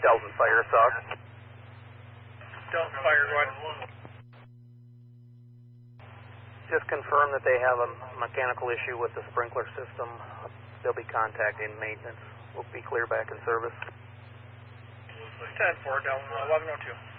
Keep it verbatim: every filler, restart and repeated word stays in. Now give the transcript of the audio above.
Delton Fire, Sauk. Delton Fire, go ahead. Just confirm that they have a mechanical issue with the sprinkler system. They'll be contacting maintenance. We'll be clear back in service. ten four, Delton, eleven oh two.